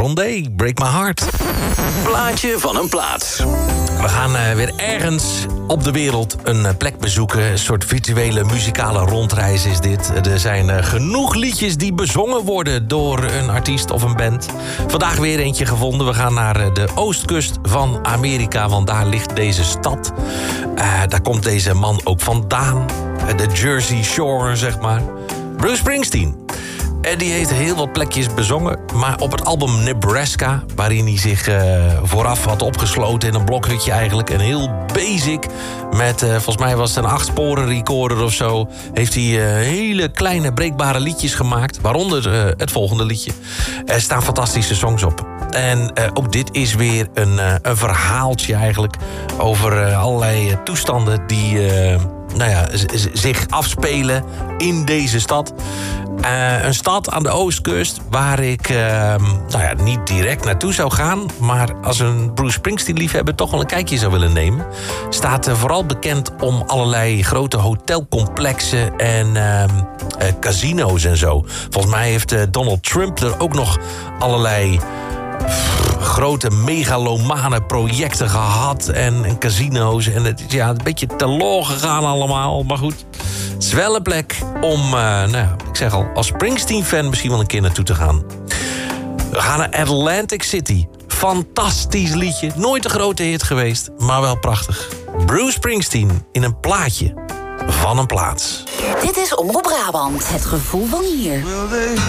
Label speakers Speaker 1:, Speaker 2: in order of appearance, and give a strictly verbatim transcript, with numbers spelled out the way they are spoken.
Speaker 1: Day, Break My Heart.
Speaker 2: Plaatje van een plaats.
Speaker 1: We gaan uh, weer ergens op de wereld een uh, plek bezoeken. Een soort virtuele muzikale rondreis is dit. Er zijn uh, genoeg liedjes die bezongen worden door een artiest of een band. Vandaag weer eentje gevonden. We gaan naar uh, de oostkust van Amerika, want daar ligt deze stad. Uh, daar komt deze man ook vandaan. Uh, de Jersey Shore, zeg maar. Bruce Springsteen. En die heeft heel wat plekjes bezongen. Maar op het album Nebraska, waarin hij zich uh, vooraf had opgesloten in een blokhutje eigenlijk. En heel basic, met uh, volgens mij was het een achtsporen recorder of zo. Heeft hij uh, hele kleine breekbare liedjes gemaakt. Waaronder uh, het volgende liedje. Er staan fantastische songs op. En uh, ook dit is weer een, uh, een verhaaltje eigenlijk. Over uh, allerlei uh, toestanden die uh, nou ja, z- zich afspelen in deze stad. Uh, een stad aan de oostkust waar ik uh, nou ja, niet direct naartoe zou gaan, maar als een Bruce Springsteen-liefhebber toch wel een kijkje zou willen nemen. Staat uh, vooral bekend om allerlei grote hotelcomplexen en uh, uh, casino's en zo. Volgens mij heeft uh, Donald Trump er ook nog allerlei pff, grote megalomane projecten gehad en, en casino's. En het is ja, een beetje teloor gegaan allemaal, maar goed. Het is wel een plek om, uh, nou ja, ik zeg al, als Springsteen-fan misschien wel een keer naartoe te gaan. We gaan naar Atlantic City. Fantastisch liedje. Nooit een grote hit geweest, maar wel prachtig. Bruce Springsteen in een plaatje van een plaats.
Speaker 3: Dit is Omroep Brabant. Het gevoel van hier.